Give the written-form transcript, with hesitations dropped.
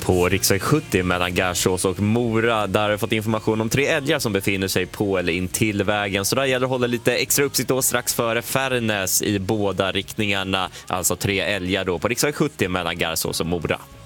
På riksväg 70 mellan Garsås och Mora. Där har jag fått information om 3 älgar som befinner sig på eller in till vägen. Så där gäller att hålla lite extra uppsikt då strax före Färnäs i båda riktningarna. Alltså 3 älgar då på riksväg 70 mellan Garsås och Mora.